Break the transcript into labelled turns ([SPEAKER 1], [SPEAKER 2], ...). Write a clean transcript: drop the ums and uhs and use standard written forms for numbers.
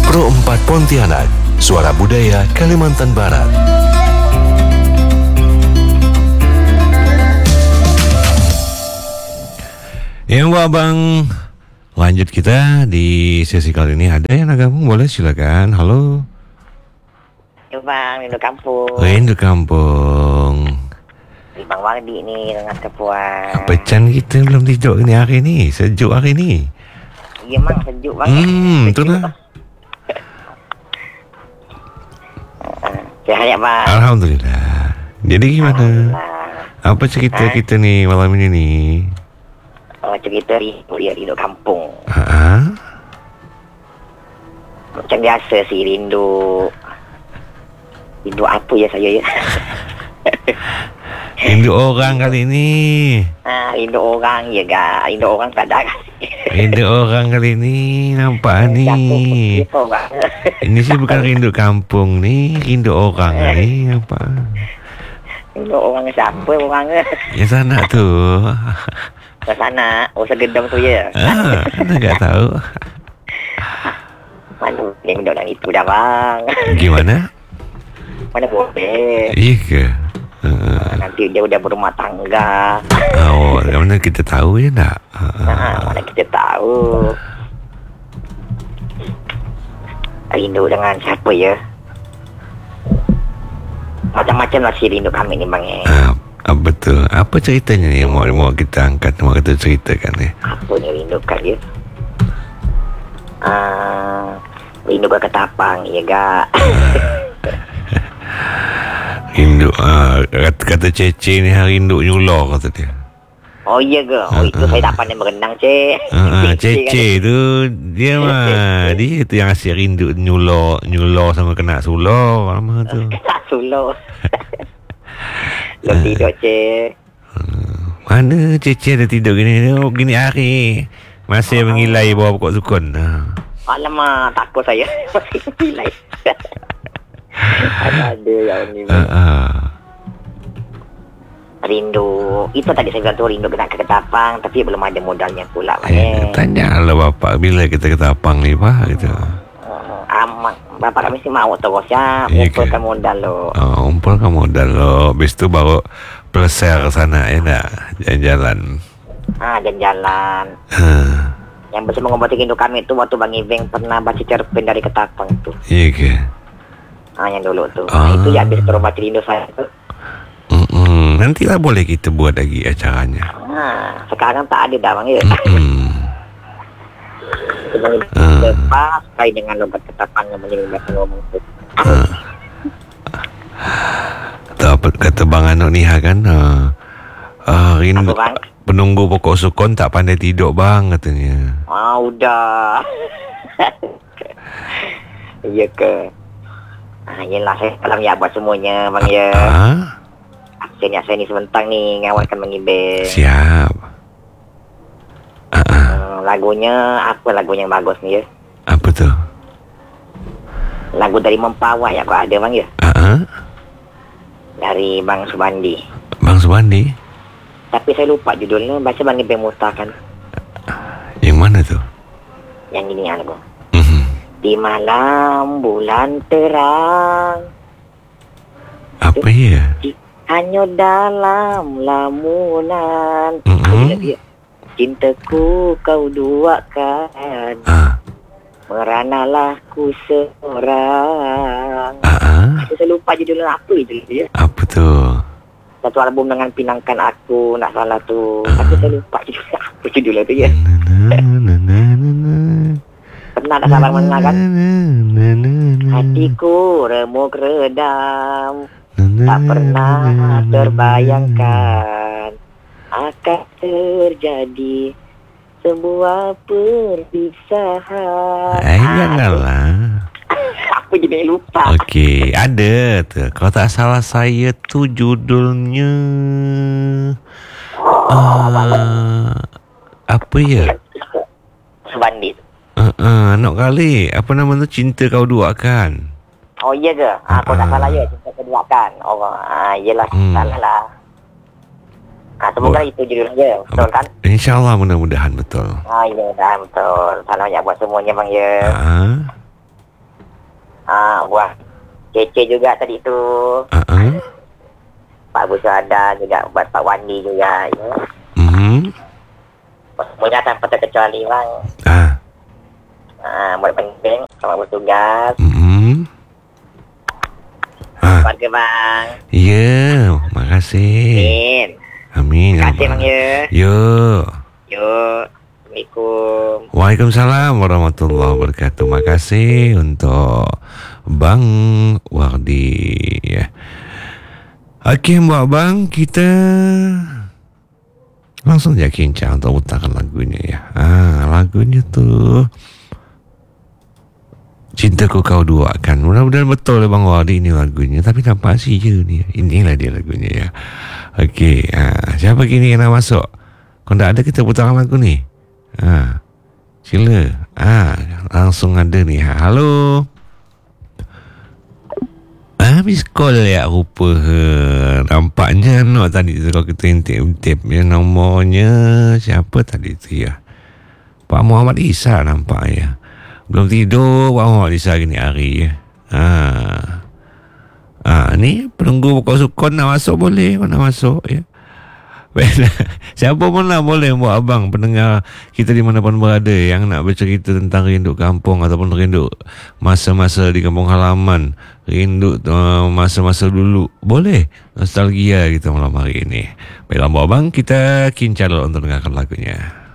[SPEAKER 1] Pro 4 Pontianak, Suara Budaya Kalimantan Barat. Yang abang, lanjut kita di sesi kali ini. Ada yang nak gabung, boleh silakan. Halo.
[SPEAKER 2] Ya bang, rindu kampung.
[SPEAKER 1] Rindu kampung.
[SPEAKER 2] Bang Wardi ni dengan Kepuan.
[SPEAKER 1] Pecan kita belum tidur ni hari ni. Sejuk hari ni.
[SPEAKER 2] Ya bang, sejuk bang.
[SPEAKER 1] Itulah.
[SPEAKER 2] Sihat ya bang.
[SPEAKER 1] Alhamdulillah. Jadi gimana? Apa cerita kita ni malam ini ni?
[SPEAKER 2] Cerita rindu kampung. Macam biasa sih rindu apa ya saya ya?
[SPEAKER 1] Rindu orang kali ni.
[SPEAKER 2] Rindu orang ya gak. Rindu orang tak ada.
[SPEAKER 1] Rindu orang kali ni. Nampak ni. Ini sih bukan rindu kampung ni. Rindu orang ni. Nampak.
[SPEAKER 2] Rindu orang siapa orangnya?
[SPEAKER 1] Yang sana tu.
[SPEAKER 2] Ke sana. Oh segedong tu ya.
[SPEAKER 1] Mana tak tahu.
[SPEAKER 2] Mana dia minta dan itu dah bang.
[SPEAKER 1] Gimana?
[SPEAKER 2] Mana boleh.
[SPEAKER 1] Iya ke?
[SPEAKER 2] Nanti dia udah berumah tangga.
[SPEAKER 1] Oh, mana kita tahu ya tak?
[SPEAKER 2] Mana kita tahu. Rindu dengan siapa ya? Macam-macam lah si rindu kami ni bang
[SPEAKER 1] Betul. Apa ceritanya ni yang mau kita angkat, mau kita ceritakan ni?
[SPEAKER 2] Apa ni rindukan dia? Rindu ke Ketapang ya gak?
[SPEAKER 1] Rindu kata Cece ni rindu nyulor kata dia.
[SPEAKER 2] Oh iya ke? Itu saya tak pandai berenang
[SPEAKER 1] Cece tu dia mah dia tu yang asyik rindu nyulor sama kena sulor lama tu.
[SPEAKER 2] Kena sulor. Belum tidur Cik.
[SPEAKER 1] Mana Cece ada tidur gini hari masih mengilai bawah pokok sukun.
[SPEAKER 2] Alamak, takut saya. Masih mengilai. Ada yang ni. Rindu. Itu tadi saya bilang tu rindu nak ke Ketapang, tapi belum ada modalnya pula.
[SPEAKER 1] Tanyalah bapak bila kita ke Ketapang ni pak gitu.
[SPEAKER 2] Amat. Bapak kami sih mau terus ya. Umpulkan modal lo.
[SPEAKER 1] Umpulkan modal lo. Habis tu baru pleser ke sana ya nak jalan-jalan.
[SPEAKER 2] Jalan-jalan. Yang bisa mengobati rindu kami tu waktu Bang Ibeng pernah baca cerpen dari Ketapang tu.
[SPEAKER 1] Iya ke?
[SPEAKER 2] Yang dulu tu. Itu yang habis terobati rindu saya tu.
[SPEAKER 1] Nantilah boleh kita buat lagi acaranya.
[SPEAKER 2] Sekarang tak ada dah bang ya. Lepas kait dengan logat Ketapang yang menyelenggarakan ngomong tu.
[SPEAKER 1] Apa kata Bang Anok ni kan? Rindu penunggu pokok sukun tak pandai tidur bang katanya.
[SPEAKER 2] Udah. Iya ke? Yelah saya salam ya buat semuanya bang ya. Saya ni sebentar ni ngawalkan Bang Ibeng.
[SPEAKER 1] Siap.
[SPEAKER 2] Lagunya apa lagunya yang bagus ni ya?
[SPEAKER 1] Apa tu?
[SPEAKER 2] Lagu dari Mempawah ya kok ada bang ya? Dari Bang Subandi.
[SPEAKER 1] Bang Subandi?
[SPEAKER 2] Tapi saya lupa judulnya. Baca Bang Ibeng mutarkan.
[SPEAKER 1] Yang mana tu?
[SPEAKER 2] Yang ini lagu. Di malam bulan terang.
[SPEAKER 1] Apa ya?
[SPEAKER 2] Hanya dalam lamunan. Cintaku kau duakan. Meranalah ku seorang. Saya lupa judulnya apa itu dia.
[SPEAKER 1] Apa tu?
[SPEAKER 2] Satu album dengan Pinangkan Aku, nak salah tu. Tapi saya lupa judulnya apa judulnya tu ya. Pernah tak sabar mendengar kan? Hatiku remuk redam. Tak pernah terbayangkan akan terjadi sebuah perpisahan.
[SPEAKER 1] Janganlah.
[SPEAKER 2] Apa jadi lupa.
[SPEAKER 1] Okey, ada tu. Kalau tak salah saya tu judulnya apa ya?
[SPEAKER 2] Sebandit.
[SPEAKER 1] Nak kali. Apa nama tu? Cinta Kau Duakan.
[SPEAKER 2] Oh iya ke? Aku tak salah ya. Cinta Kau Duakan. Yelah. Salah lah. Semoga itu judulnya. Betul kan?
[SPEAKER 1] InsyaAllah mudah-mudahan betul.
[SPEAKER 2] Iya dah betul. Salam ya buat semuanya bang ya. Buah Cece juga tadi tu. Pak Busada juga, buat Pak Wandi juga ya. Semuanya tanpa terkecuali bang. Buat penting, selamat bertugas. Keluarga bang.
[SPEAKER 1] Ya, makasih. Amin.
[SPEAKER 2] Terima kasih bang ya.
[SPEAKER 1] Yo.
[SPEAKER 2] Assalamualaikum.
[SPEAKER 1] Waalaikumsalam warahmatullahi wabarakatuh. Makasih untuk Bang Wardi ya. Okey buat bang, kita langsung je kincang untuk putarkan lagunya ya. Lagunya tu Cintaku Kau Duakan. Mudah-mudahan betul Bang Wardi ni lagunya. Tapi nampak sih je ni. Inilah dia lagunya ya. Okey, siapa kini yang nak masuk? Kalau tak ada kita putarkan lagu ni. Sila. Langsung ada ni. Halo. Habis call ya rupa. Nampaknya tadi tu kalau kita intip nomornya siapa tadi tu ya. Pak Muhammad Isa nampak ya. Belum tidur Pak Muhammad Isa gini hari ya. Ni penunggu pokok sukun nak masuk boleh. Nak masuk ya. Siapa pun lah boleh buat abang pendengar kita di mana pun berada yang nak bercerita tentang rindu kampung ataupun rindu masa-masa di kampung halaman, rindu masa-masa dulu, boleh nostalgia kita malam hari ini. Baiklah buat abang, kita kincar untuk dengarkan lagunya.